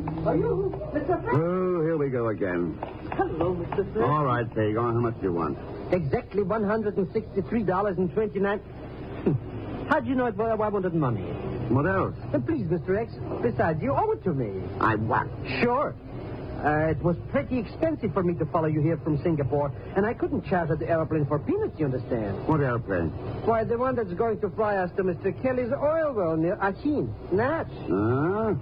Are you Mr. Frank? Oh, here we go again. Hello, Mr. Frank. All right, Pig. How much do you want? Exactly $163.29. How'd you know I wanted money? What else? Please, Mr. X. Besides, you owe it to me. I what? Sure. It was pretty expensive for me to follow you here from Singapore, and I couldn't charter the airplane for peanuts, you understand? What airplane? Why, the one that's going to fly us to Mr. Kelly's oil well near Achin, Natch.